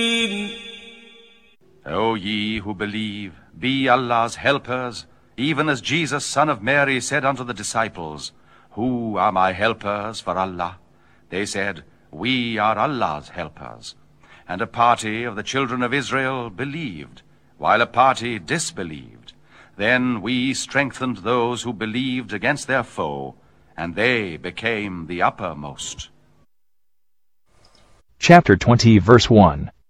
O ye who believe, be Allah's helpers, even as Jesus, son of Mary, said unto the disciples, Who are my helpers for Allah? They said, We are Allah's helpers. And a party of the children of Israel believed, while a party disbelieved. Then we strengthened those who believed against their foe, and they became the uppermost. Chapter 20, verse 1.